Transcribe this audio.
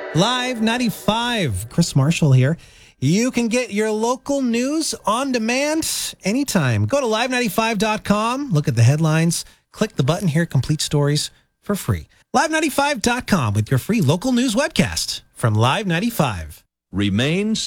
Live 95, Chris Marshall here. You can get your local news on demand anytime. Go to live95.com, look at the headlines, click the button here, complete stories for free. Live95.com with your free local news webcast from Live 95. Remains